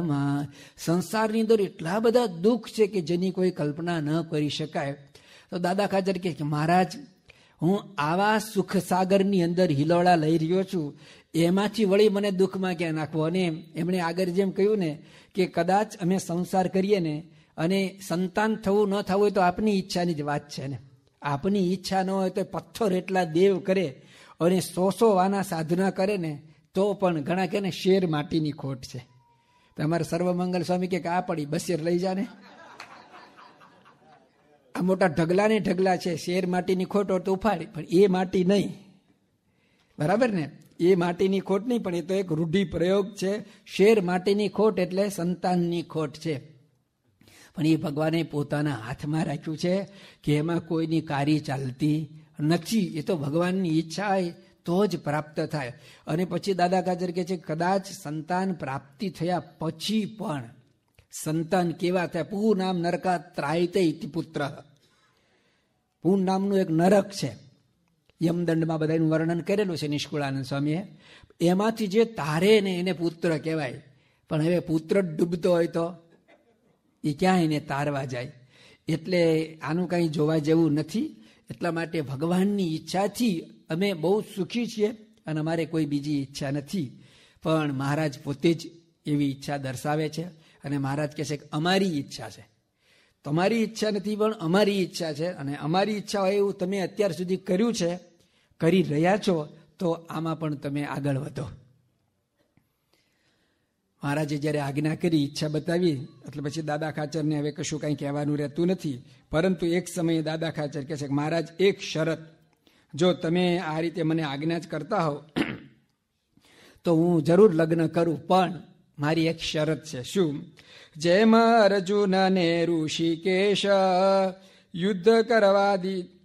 સંસારમાં. સંસારની અંદર એટલા બધા દુઃખ છે કે જેની કોઈ કલ્પના ન કરી શકાય. તો દાદા ખાચર કે મહારાજ, હું આવા સુખ સાગરની અંદર હિલોળા લઈ રહ્યો છું, એમાંથી વળી મને દુઃખમાં ક્યાં નાખવો. અને એમણે આગળ જેમ કહ્યું ને કે કદાચ અમે સંસાર કરીએ ને અને સંતાન થવું ન થવું હોય તો આપની ઈચ્છાની જ વાત છે ને. આપની ઈચ્છા ન હોય તો પથ્થર એટલા દેવ કરે અને 100 વાના સાધના કરે ને તો પણ ઘણા કહે ને શેર માટીની ખોટ છે. તમારે સર્વમંગલ સ્વામી કે આ પડી બસેર લઈ જાને, આ મોટા ઢગલા ને ઢગલા છે, શેર માટીની ખોટ હોય તો ઉફાડી, પણ એ માટી નહીં. બરાબર ને? એ માટીની ખોટ નહીં, પણ એ તો એક રૂઢિ પ્રયોગ છે. શેર માટીની ખોટ એટલે સંતાનની ખોટ છે. પણ એ ભગવાને પોતાના હાથમાં રાખ્યું છે કે એમાં કોઈની કારી ચાલતી નથી. એ તો ભગવાનની ઈચ્છા હોય તો જ પ્રાપ્ત થાય. અને પછી દાદા ખાચર કહે છે કદાચ સંતાન પ્રાપ્તિ થયા પછી પણ સંતાન કેવા થાય. પૂ નામ નરકા ત્રાયતે ઇતિ પુત્ર. પૂ નામનું એક નરક છે, યમદંડમાં બધાનું વર્ણન કરેલું છે નિષ્કુળાનંદ સ્વામીએ. એમાંથી જે તારે ને એને પુત્ર કહેવાય. પણ હવે પુત્ર ડૂબતો હોય તો એ ક્યાં એને તારવા જાય? એટલે આનું કંઈ જોવા જેવું નથી. એટલા માટે ભગવાનની ઈચ્છાથી અમે બહુ સુખી છીએ અને અમારે કોઈ બીજી ઈચ્છા નથી. પણ મહારાજ પોતે જ એવી ઈચ્છા દર્શાવે છે અને મહારાજ કહે છે કે અમારી ઈચ્છા છે, તમારી ઈચ્છા નથી પણ અમારી ઈચ્છા છે. અને અમારી ઈચ્છા હોય એવું તમે અત્યાર સુધી કર્યું છે, કરી રહ્યા છો, તો આમાં પણ તમે આગળ વધો. મહારાજે જ્યારે આજ્ઞા કરી, ઈચ્છા બતાવી, એટલે પછી દાદા ખાચરને હવે કશું કંઈ કહેવાનું રહેતું નથી. પરંતુ એક સમયે દાદા ખાચર કહે છે કે મહારાજ, એક શરત, જો તમે આ રીતે મને આજ્ઞા જ કરતા હો તો હું જરૂર લગ્ન કરું, પણ મારી એક શરત છે. શું? જેમ અર્જુન ને ઋષિકેશ યુદ્ધ કરવા